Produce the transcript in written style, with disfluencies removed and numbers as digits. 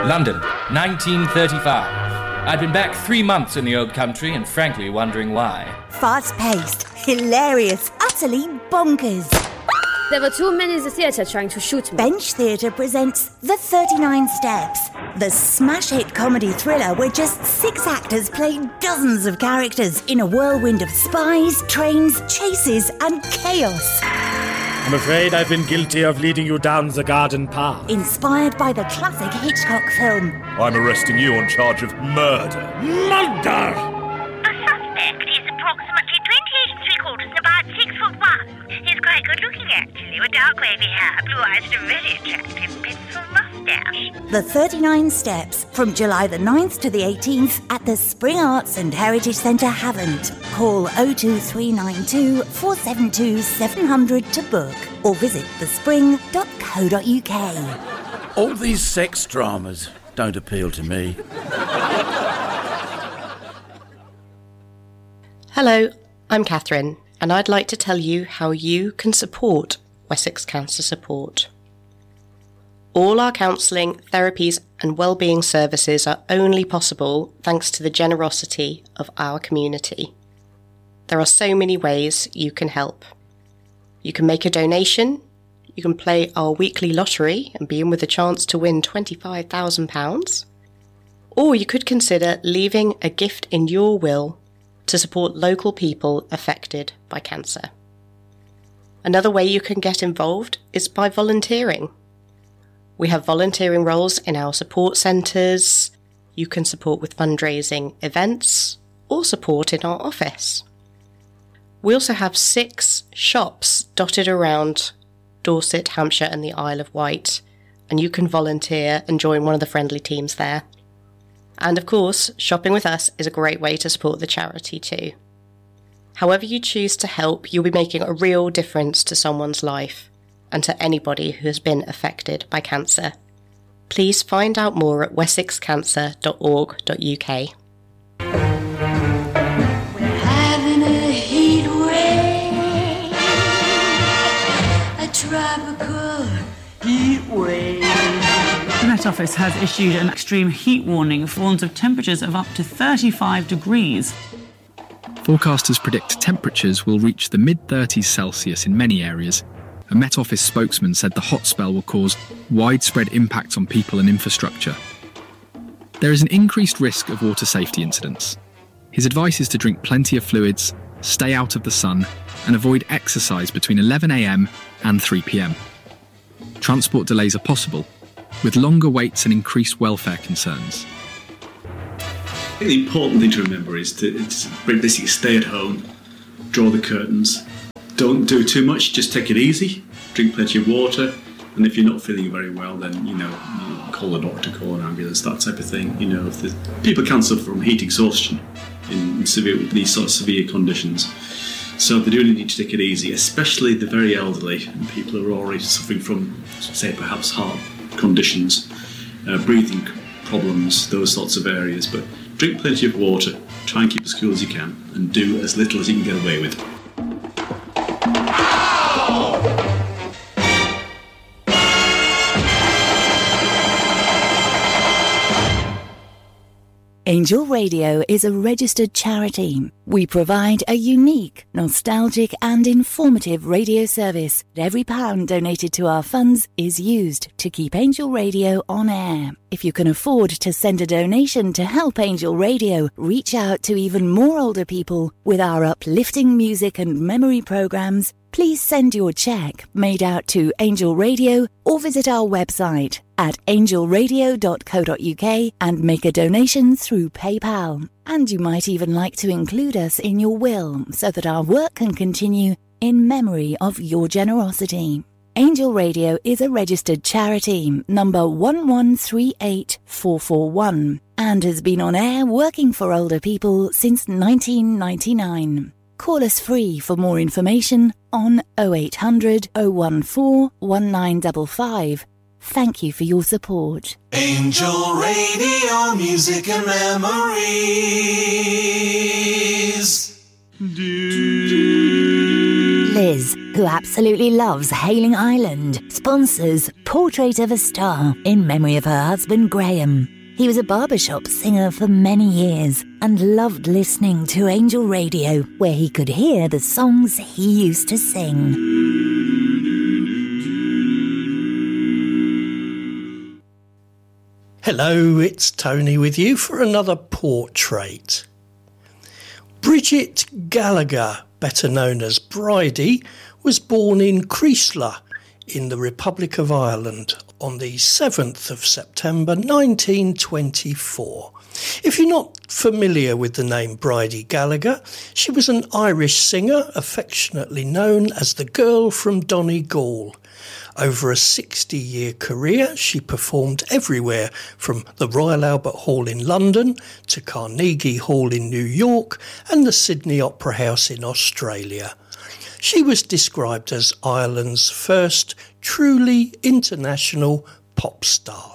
London, 1935. I'd been back 3 months in the old country and frankly wondering why. Fast-paced, hilarious, utterly bonkers. There were too many in the theatre trying to shoot me. Bench Theatre presents The 39 Steps, the smash hit comedy thriller where just 6 actors play dozens of characters in a whirlwind of spies, trains, chases and chaos. I'm afraid I've been guilty of leading you down the garden path. Inspired by the classic Hitchcock film. I'm arresting you on charge of murder. Murder! The suspect is approximately 28 3/4 and about 6'1". He's quite good looking actually, with dark wavy hair, blue eyes and a very attractive pencil moustache. The 39 Steps, from July the 9th to the 18th at the Spring Arts and Heritage Centre, Havant. Call 02392 472 700 to book or visit thespring.co.uk. All these sex dramas don't appeal to me. Hello, I'm Catherine, and I'd like to tell you how you can support Wessex Cancer Support. All our counselling, therapies and wellbeing services are only possible thanks to the generosity of our community. There are so many ways you can help. You can make a donation, you can play our weekly lottery and be in with a chance to win £25,000, or you could consider leaving a gift in your will to support local people affected by cancer. Another way you can get involved is by volunteering. We have volunteering roles in our support centres. You can support with fundraising events or support in our office. We also have 6 shops dotted around Dorset, Hampshire and the Isle of Wight, and you can volunteer and join one of the friendly teams there. And of course, shopping with us is a great way to support the charity too. However you choose to help, you'll be making a real difference to someone's life and to anybody who has been affected by cancer. Please find out more at wessexcancer.org.uk. We're having a heat wave, a tropical heat wave. The Met Office has issued an extreme heat warning for warns of temperatures of up to 35 degrees. Forecasters predict temperatures will reach the mid-30s Celsius in many areas. A Met Office spokesman said the hot spell will cause widespread impacts on people and infrastructure. There is an increased risk of water safety incidents. His advice is to drink plenty of fluids, stay out of the sun, and avoid exercise between 11 a.m. and 3 p.m. Transport delays are possible, with longer waits and increased welfare concerns. I think the important thing to remember is to basically stay at home, draw the curtains, don't do too much, just take it easy, drink plenty of water, and if you're not feeling very well, then, you call a doctor, call an ambulance, that type of thing. If people can suffer from heat exhaustion in these sort of severe conditions. So they do need to take it easy, especially the very elderly and people who are already suffering from, say, perhaps heart conditions, breathing problems, those sorts of areas. But drink plenty of water, try and keep as cool as you can, and do as little as you can get away with. Angel Radio is a registered charity. We provide a unique, nostalgic and informative radio service. Every pound donated to our funds is used to keep Angel Radio on air. If you can afford to send a donation to help Angel Radio reach out to even more older people with our uplifting music and memory programs, please send your cheque made out to Angel Radio or visit our website at angelradio.co.uk and make a donation through PayPal. And you might even like to include us in your will so that our work can continue in memory of your generosity. Angel Radio is a registered charity, number 1138441, and has been on air working for older people since 1999. Call us free for more information on 0800 014 1955. Thank you for your support. Angel Radio, music and memories. Liz, who absolutely loves Hailing Island, sponsors Portrait of a Star in memory of her husband Graham. He was a barbershop singer for many years and loved listening to Angel Radio, where he could hear the songs he used to sing. Hello, it's Tony with you for another portrait. Bridget Gallagher, better known as Bridie, was born in Creeslough in the Republic of Ireland on the 7th of September 1924. If you're not familiar with the name Bridie Gallagher, she was an Irish singer affectionately known as the Girl from Donegal. Over a 60-year career, she performed everywhere from the Royal Albert Hall in London to Carnegie Hall in New York and the Sydney Opera House in Australia. She was described as Ireland's first truly international pop star.